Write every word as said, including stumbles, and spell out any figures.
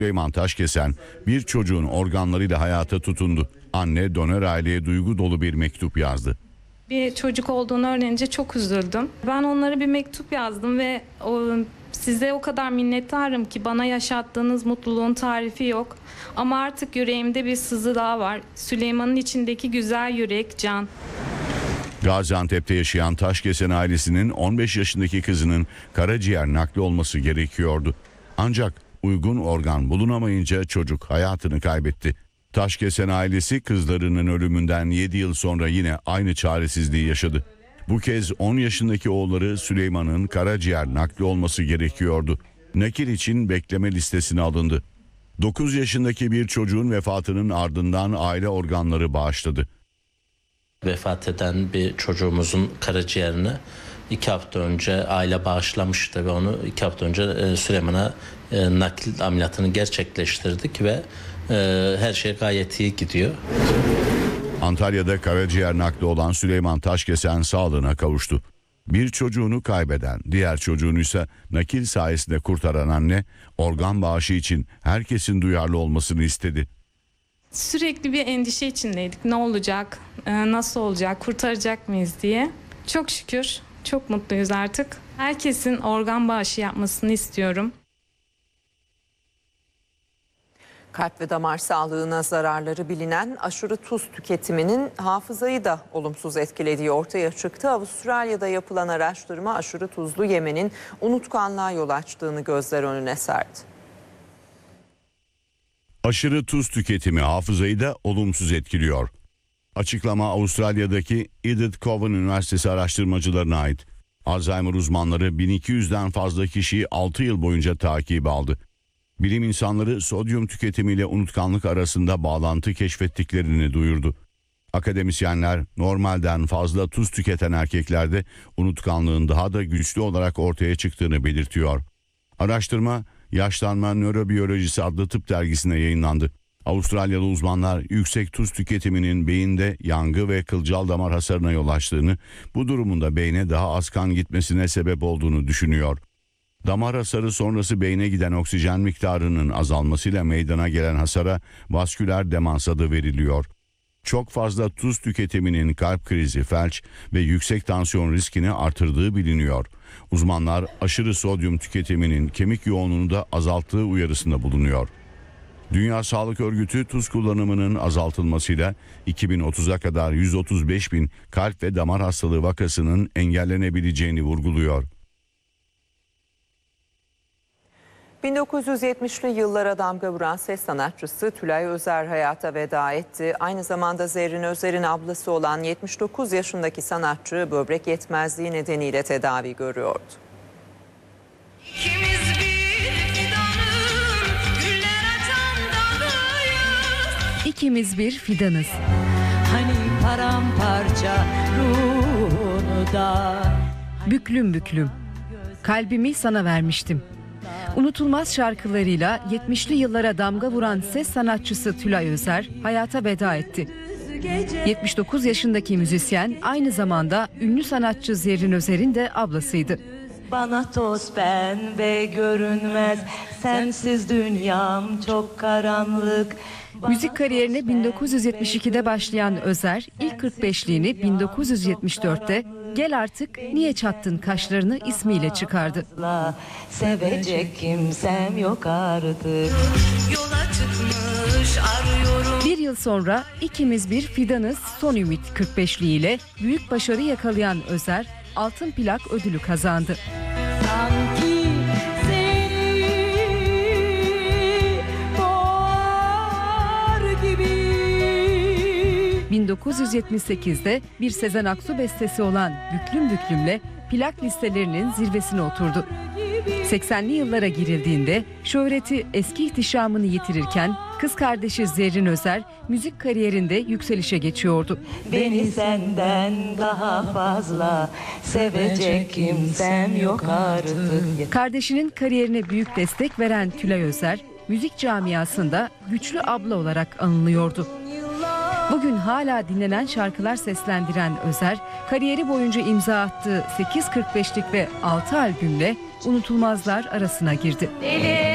Süleyman Taşkesen bir çocuğun organlarıyla hayata tutundu. Anne donör aileye duygu dolu bir mektup yazdı. Bir çocuk olduğunu öğrenince çok üzüldüm. Ben onlara bir mektup yazdım ve o, size o kadar minnettarım ki bana yaşattığınız mutluluğun tarifi yok. Ama artık yüreğimde bir sızı daha var. Süleyman'ın içindeki güzel yürek Can. Gaziantep'te yaşayan Taşkesen ailesinin on beş yaşındaki kızının karaciğer nakli olması gerekiyordu. Ancak uygun organ bulunamayınca çocuk hayatını kaybetti. Taşkesen ailesi kızlarının ölümünden yedi yıl sonra yine aynı çaresizliği yaşadı. Bu kez on yaşındaki oğulları Süleyman'ın karaciğer nakli olması gerekiyordu. Nakil için bekleme listesine alındı. dokuz yaşındaki bir çocuğun vefatının ardından aile organları bağışladı. Vefat eden bir çocuğumuzun karaciğerini iki hafta önce aile bağışlamıştı ve onu iki hafta önce Süleyman'a nakil ameliyatını gerçekleştirdik ve her şey gayet iyi gidiyor. Antalya'da karaciğer nakli olan Süleyman Taşkesen sağlığına kavuştu. Bir çocuğunu kaybeden, diğer çocuğunu ise nakil sayesinde kurtaran anne, organ bağışı için herkesin duyarlı olmasını istedi. Sürekli bir endişe içindeydik. Ne olacak, nasıl olacak, kurtaracak mıyız diye. Çok şükür, çok mutluyuz artık. Herkesin organ bağışı yapmasını istiyorum. Kalp ve damar sağlığına zararları bilinen aşırı tuz tüketiminin hafızayı da olumsuz etkilediği ortaya çıktı. Avustralya'da yapılan araştırma aşırı tuzlu yemenin unutkanlığa yol açtığını gözler önüne serdi. Aşırı tuz tüketimi hafızayı da olumsuz etkiliyor. Açıklama Avustralya'daki Edith Cowan Üniversitesi araştırmacılarına ait. Alzheimer uzmanları bin iki yüzden fazla kişiyi altı yıl boyunca takip aldı. Bilim insanları sodyum tüketimiyle unutkanlık arasında bağlantı keşfettiklerini duyurdu. Akademisyenler normalden fazla tuz tüketen erkeklerde unutkanlığın daha da güçlü olarak ortaya çıktığını belirtiyor. Araştırma Yaşlanma Nörobiyolojisi adlı tıp dergisine yayınlandı. Avustralyalı uzmanlar yüksek tuz tüketiminin beyinde yangı ve kılcal damar hasarına yol açtığını, bu durumun da beyne daha az kan gitmesine sebep olduğunu düşünüyor. Damar hasarı sonrası beyne giden oksijen miktarının azalmasıyla meydana gelen hasara vasküler demans adı veriliyor. Çok fazla tuz tüketiminin kalp krizi, felç ve yüksek tansiyon riskini artırdığı biliniyor. Uzmanlar aşırı sodyum tüketiminin kemik yoğunluğunu da azalttığı uyarısında bulunuyor. Dünya Sağlık Örgütü tuz kullanımının azaltılmasıyla iki bin otuza kadar yüz otuz beş bin kalp ve damar hastalığı vakasının engellenebileceğini vurguluyor. bin dokuz yüz yetmişli yıllara damga vuran ses sanatçısı Tülay Özer hayata veda etti. Aynı zamanda Zerrin Özer'in ablası olan yetmiş dokuz yaşındaki sanatçı böbrek yetmezliği nedeniyle tedavi görüyordu. İkimiz bir fidanım, güller açan dalıyız. İkimiz bir fidanız. Hani paramparça ruhunu da. Büklüm büklüm. Kalbimi sana vermiştim. Unutulmaz şarkılarıyla yetmişli yıllara damga vuran ses sanatçısı Tülay Özer hayata veda etti. yetmiş dokuz yaşındaki müzisyen aynı zamanda ünlü sanatçı Zerrin Özer'in de ablasıydı. Bana toz pembe görünmez, sensiz dünyam çok karanlık. Müzik kariyerine bin dokuz yüz yetmiş ikide başlayan Özer ilk kırk beşliğini bin dokuz yüz yetmiş dörtte Gel Artık Niye Çattın Kaşlarını ismiyle çıkardı. Sevecek kimsem yok artık. Yola çıkmış arıyorum. Bir yıl sonra İkimiz Bir Fidanız Son Ümit kırk beşliğiyle büyük başarı yakalayan Özer altın plak ödülü kazandı. Sanki seni boğar gibi. bin dokuz yüz yetmiş sekizde bir Sezen Aksu bestesi olan Büklüm Büklüm'le plak listelerinin zirvesine oturdu. seksenli yıllara girildiğinde şöhreti eski ihtişamını yitirirken kız kardeşi Zerrin Özer müzik kariyerinde yükselişe geçiyordu. Beni senden daha fazla sevecek kimsem yok artık. Kardeşinin kariyerine büyük destek veren Tülay Özer, müzik camiasında güçlü abla olarak anılıyordu. Bugün hala dinlenen şarkılar seslendiren Özer, kariyeri boyunca imza attığı sekiz kırk beşlik ve altı albümle unutulmazlar arasına girdi. Deli